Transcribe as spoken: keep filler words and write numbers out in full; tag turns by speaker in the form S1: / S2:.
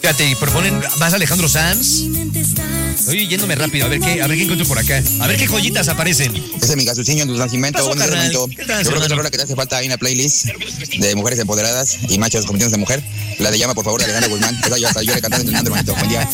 S1: Fíjate, proponen más Alejandro Sanz. Estoy yéndome rápido, a ver qué, a ver qué encuentro por acá. A ver qué joyitas aparecen.
S2: Ese es mi gasuciño en tu nacimiento.
S1: ¿Qué pasó, carnal?
S2: Yo
S1: ¿Qué tal,
S2: creo que
S1: hermano?
S2: es la rola que te hace falta ahí en la playlist de mujeres empoderadas y machos convirtiéndose en mujer. La de Llama, por favor, de Alejandro Guzmán. Esa yo hasta yo le cantaba entrenando, hermanito. Buen día.